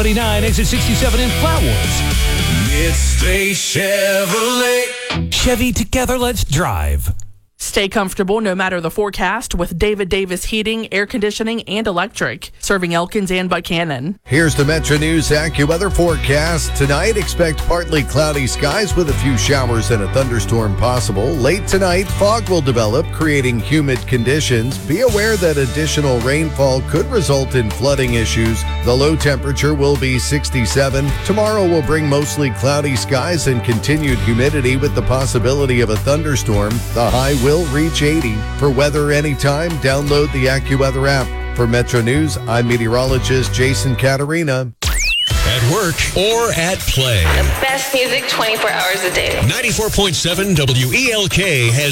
79, exit 67 in Flowers. Midstay Chevrolet. Chevy, together, let's drive. Stay comfortable no matter the forecast with David Davis Heating, Air Conditioning, and Electric, serving Elkins and Buchanan. Here's the Metro News AccuWeather forecast. Tonight, expect partly cloudy skies with a few showers and a thunderstorm possible. Late tonight, fog will develop, creating humid conditions. Be aware that additional rainfall could result in flooding issues. The low temperature will be 67. Tomorrow will bring mostly cloudy skies and continued humidity with the possibility of a thunderstorm. The high will reach 80. For weather anytime, download the AccuWeather app. For Metro News, I'm meteorologist Jason Caterina. At work or at play. The best music 24 hours a day. 94.7 WELK has